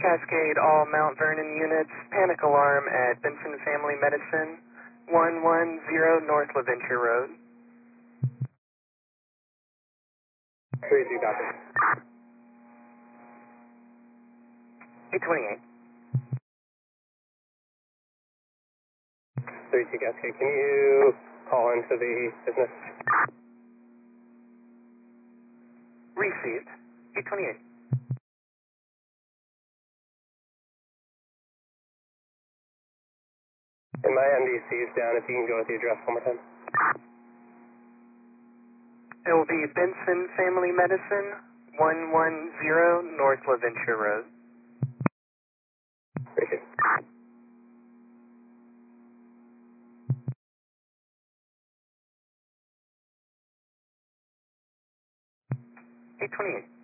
Cascade all Mount Vernon units, panic alarm at Benson Family Medicine, 110 North LaVenture Road. 32, copy. 828. 32, Cascade. Can you call into the business? Received. 828. And my MDC is down, if you can go with the address one more time. It will be Benson Family Medicine, 110 North LaVenture Road. Appreciate it. 828.